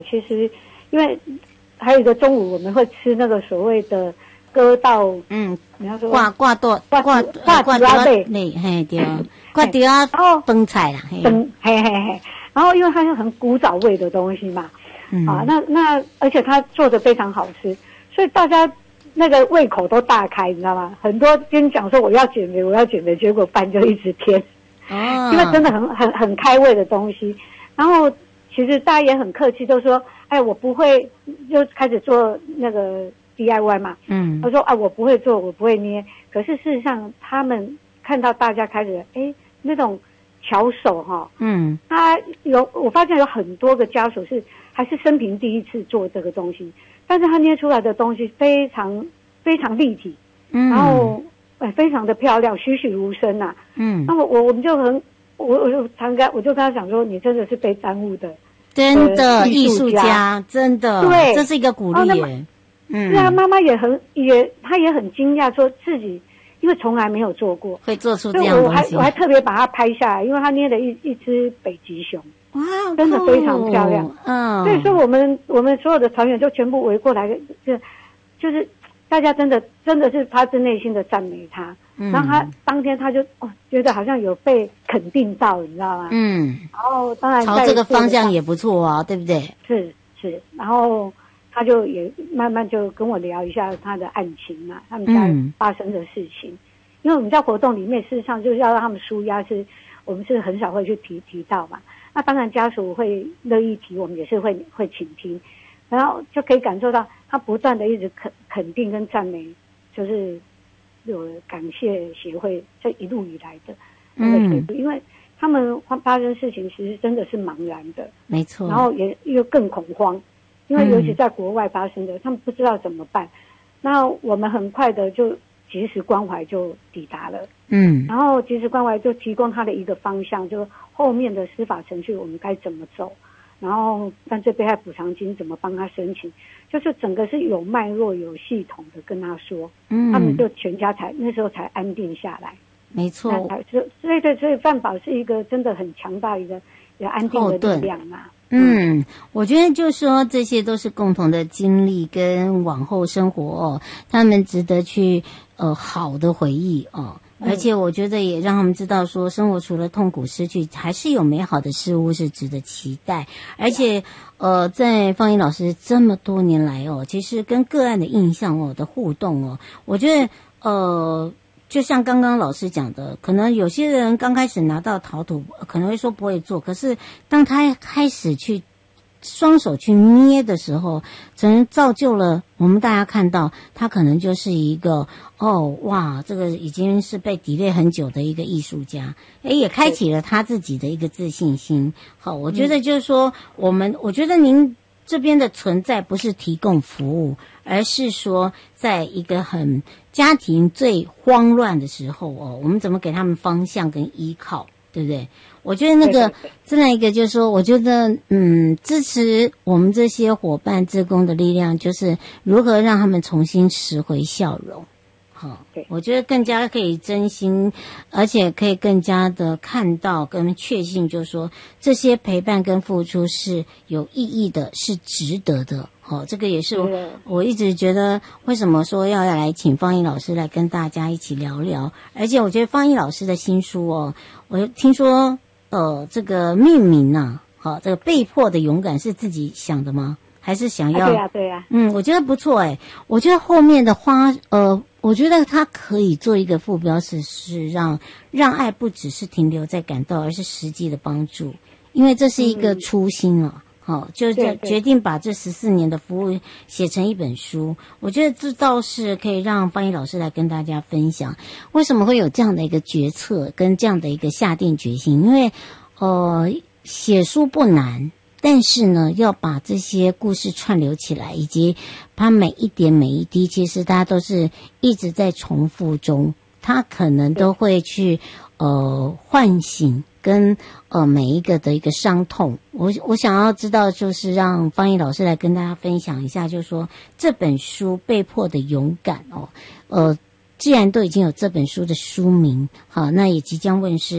其实因为还有一个中午我们会吃那个所谓的割稻，你要说挂豆类，嘿对，挂豆啊，饭菜啦， 嘿，然后因为它是很古早味的东西嘛，那而且它做的非常好吃，所以大家那个胃口都大开，你知道吗？很多跟讲说我要减肥，结果饭就一直添，因为真的很开胃的东西。然后其实大家也很客气，都说，哎，我不会，就开始做那个 DIY 嘛。他说啊，我不会做，我不会捏。可是事实上，他们看到大家开始，那种巧手哈，我发现有很多个家属还是生平第一次做这个东西，但是他捏出来的东西非常非常立体，然后非常的漂亮，栩栩如生呐。那我们就我就跟他讲说，你真的是被耽误的， 真的艺术家，真的， 对， 这是一个鼓励耶。 是啊，妈妈她也很惊讶，说自己因为从来没有做过， 会做出这样的东西。 我还特别把它拍下来，因为他捏了一只北极熊， 哇， 真的非常漂亮。所以说我们所有的团员就全部围过来，就是大家真的是发自内心的赞美他。然后他当天他就觉得好像有被肯定到，你知道吗？然后当然朝这个方向也不错啊，对不对？ 是，然后他就也慢慢就跟我聊一下他的案情嘛，他们家发生的事情。因为我们在活动里面，事实上就是要让他们抒压，我们是很少会去提到嘛。那当然家属会乐意提，我们也是会倾听，然后就可以感受到他不断的一直肯定跟赞美，就是有感谢协会这一路以来的那个协助，因为他们发生事情其实真的是茫然的， 没错， 然后又更恐慌，因为尤其在国外发生的，他们不知道怎么办。那我们很快的就及时关怀就抵达了，然后及时关怀就提供他的一个方向，就后面的司法程序我们该怎么走，然后犯罪被害补偿金怎么帮他申请，就是整个是有脉络有系统的跟他说，他们就全家那时候才安定下来。 没错， 所以犯保是一个真的很强大一个安定的力量嘛。 我觉得就是说这些都是共同的经历跟往后生活他们值得去好的回忆而且我觉得也让他们知道说生活除了痛苦失去还是有美好的事物是值得期待。而且在方怡老师这么多年来其实跟个案的印象的互动我觉得就像刚刚老师讲的，可能有些人刚开始拿到陶土可能会说不会做，可是当他开始去双手去捏的时候，可能造就了我们大家看到他可能就是一个哇，这个已经是被砥砺很久的一个艺术家，也开启了他自己的一个自信心。好，我觉得就是说我觉得您这边的存在不是提供服务，而是说在一个很家庭最慌乱的时候我们怎么给他们方向跟依靠，对不对？我觉得那个再来一个就是说，我觉得支持我们这些伙伴志工的力量，就是如何让他们重新拾回笑容。好，我觉得更加可以真心，而且可以更加的看到跟确信，就是说这些陪伴跟付出是有意义的，是值得的。这个也是我一直觉得为什么说要来请方怡老师来跟大家一起聊聊。而且我觉得方怡老师的新书我听说这个命名这个被迫的勇敢是自己想的吗？还是想要对啊我觉得不错我觉得后面的我觉得它可以做一个副标是让爱不只是停留在感到，而是实际的帮助，因为这是一个初心就决定把这14年的服务写成一本书。我觉得这倒是可以让方怡老师来跟大家分享为什么会有这样的一个决策跟这样的一个下定决心。因为写书不难，但是呢要把这些故事串流起来，以及它每一点每一滴其实大家都是一直在重复中，它可能都会去唤醒跟每一个的一个伤痛。我想要知道就是让方怡老师来跟大家分享一下，就是说这本书被迫的勇敢既然都已经有这本书的书名，好，那也即将问世，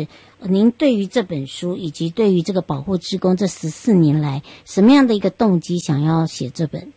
您对于这本书以及对于这个保护志工这14年来，什么样的一个动机想要写这本？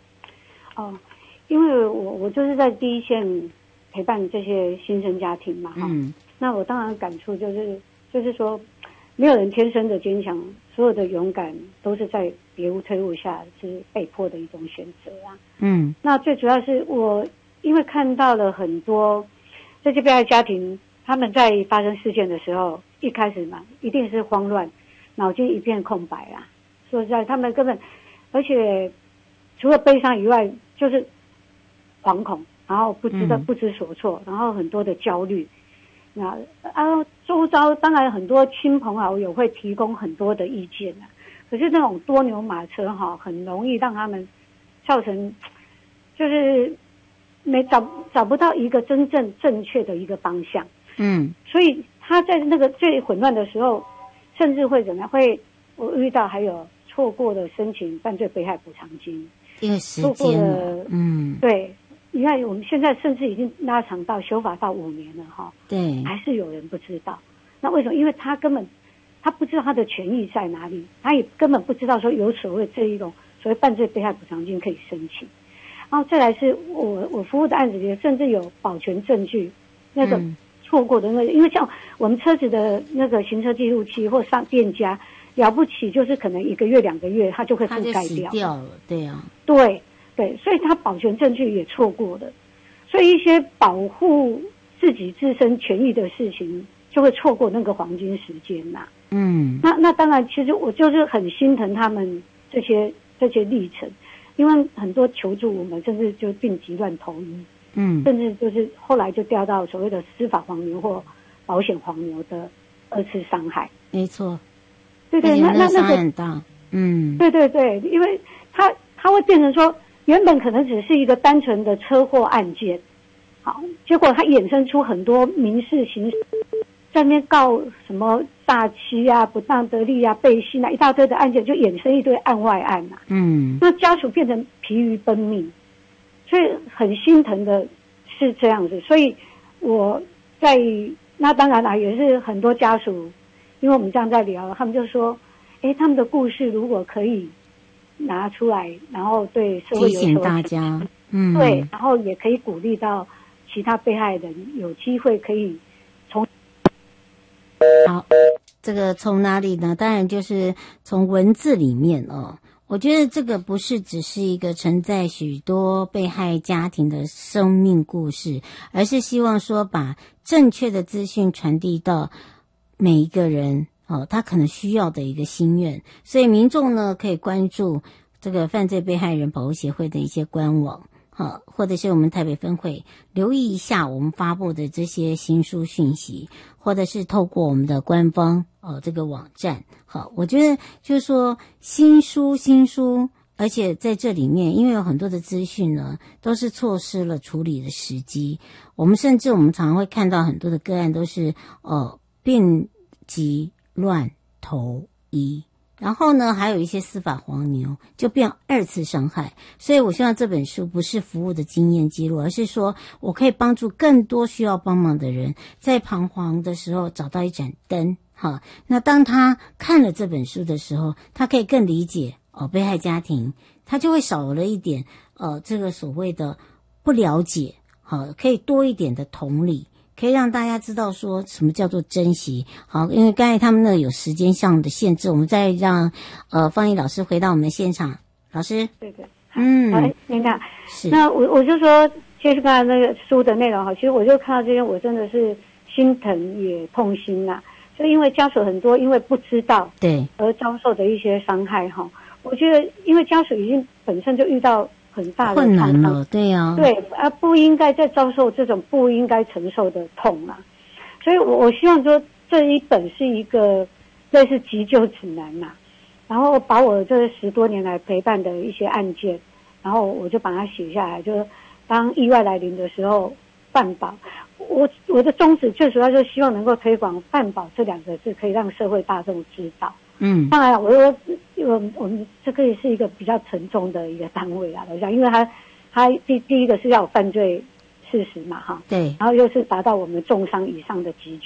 因为我就是在第一线陪伴这些新生家庭嘛，那我当然感触就是说，没有人天生的坚强，所有的勇敢都是在别无退路下是被迫的一种选择啊。那最主要是我因为看到了很多这些被害家庭，他们在发生事件的时候，一开始嘛一定是慌乱，脑筋一片空白啊。说实在，他们根本，而且除了悲伤以外，就是惶恐，然后不知所措，然后很多的焦虑。那周遭当然很多亲朋好友会提供很多的意见啊，可是那种多牛马车很容易让他们造成就是找不到一个真正正确的一个方向。所以他在那个最混乱的时候，甚至会怎么样？我遇到还有错过的申请犯罪被害补偿金， 因为时间了。 对。你看，我们现在甚至已经拉长到修法到5年了对， 还是有人不知道。那为什么？因为他不知道他的权益在哪里，他也根本不知道说有所谓这一种所谓犯罪被害补偿金可以申请。然后再来是我服务的案子里，甚至有保全证据那个错过的那个，因为像我们车子的那个行车记录器或上店家，了不起就是可能1个月2个月它就会覆盖掉了。对啊， 对，所以他保全证据也错过了，所以一些保护自身权益的事情就会错过那个黄金时间呐。那当然，其实我就是很心疼他们这些历程，因为很多求助我们，甚至就病急乱投医，甚至就是后来就掉到所谓的司法黄牛或保险黄牛的2次伤害。 没错， 对， 那伤害很大。 对，因为他会变成说，原本可能只是一个单纯的车祸案件，结果它衍生出很多民事、刑事，在那边告什么诈欺啊、不当得利啊、背信啊，一大堆的案件，就衍生一堆案外案啊。那家属变成疲于奔命，所以很心疼的是这样子。所以我那当然啦，也是很多家属，因为我们这样在聊，他们就说，他们的故事如果可以拿出来，然后对社会提醒大家， 对，然后也可以鼓励到其他被害人有机会可以从。 好，这个从哪里呢？当然就是从文字里面我觉得这个不是只是一个承载许多被害家庭的生命故事，而是希望说把正确的资讯传递到每一个人他可能需要的一个心愿。所以民众呢可以关注这个犯罪被害人保护协会的一些官网，或者是我们台北分会留意一下我们发布的这些新书讯息，或者是透过我们的官方这个网站。我觉得就是说新书，而且在这里面因为有很多的资讯呢都是错失了处理的时机。我们常常会看到很多的个案都是病急乱投医，然后呢还有一些司法黄牛，就变2次伤害。所以我希望这本书不是服务的经验记录，而是说我可以帮助更多需要帮忙的人在彷徨的时候找到一盏灯。那当他看了这本书的时候，他可以更理解被害家庭，他就会少了一点这个所谓的不了解，可以多一点的同理，可以让大家知道说什么叫做珍惜。好，因为刚才他们那有时间上的限制，我们再让方毅老师回到我们的现场。老师， 对，您看， 是那我就说，其实刚才那个书的内容其实我就看到这边，我真的是心疼也痛心啦。就因为家属很多因为不知道对而遭受的一些伤害我觉得因为家属已经本身就遇到很大的困难了，对啊， 对不应该再遭受这种不应该承受的痛啊。所以我希望说这一本是一个类似急救指南嘛，然后把我这10多年来陪伴的一些案件，然后我就把它写下来，就是当意外来临的时候犯保。我的宗旨最主要就是希望能够推广犯保这2个字，可以让社会大众知道。当然我们这个也是一个比较沉重的一个单位啦，我想，因为它第一个是要有犯罪事实嘛对，然后又是达到我们重伤以上的集聚，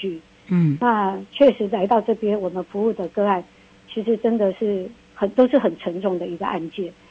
那确实来到这边我们服务的个案，其实真的是都是很沉重的一个案件。